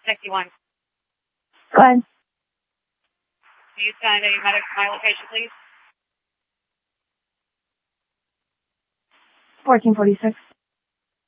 61. Go ahead. Can you send my location, please? 1446.